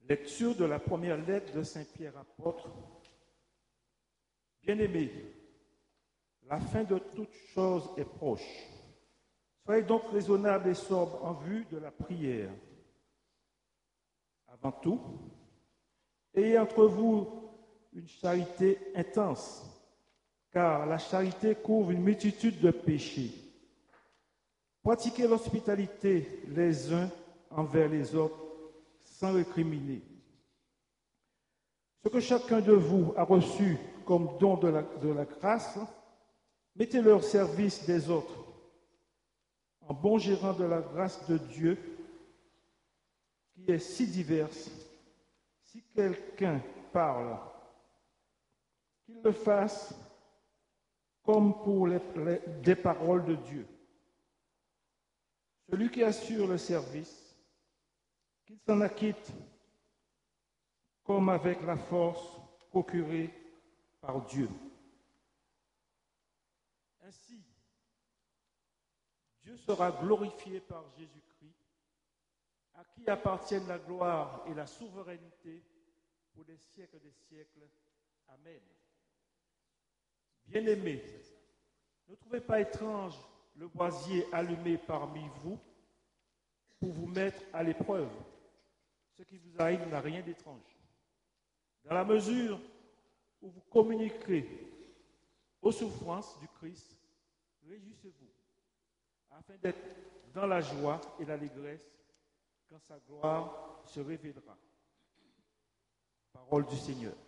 Lecture de la première lettre de Saint Pierre apôtre. Bien-aimés, la fin de toute chose est proche. Soyez donc raisonnables et sobres en vue de la prière. Avant tout, ayez entre vous une charité intense, car la charité couvre une multitude de péchés. Pratiquez l'hospitalité les uns envers les autres sans récriminer. Ce que chacun de vous a reçu comme don de la grâce, mettez-le au service des autres, en bon gérant de la grâce de Dieu, qui est si diverse. Si quelqu'un parle, qu'il le fasse comme pour des paroles de Dieu. Celui qui assure le service, qu'il s'en acquitte comme avec la force procurée par Dieu. Ainsi, Dieu sera glorifié par Jésus-Christ, à qui appartiennent la gloire et la souveraineté pour les siècles des siècles. Amen. Bien-aimés, ne trouvez pas étrange le brasier allumé parmi vous pour vous mettre à l'épreuve. Ce qui vous arrive n'a rien d'étrange. Dans la mesure où vous communiquerez aux souffrances du Christ, réjouissez-vous, afin d'être dans la joie et l'allégresse quand sa gloire se révélera. Parole du Seigneur.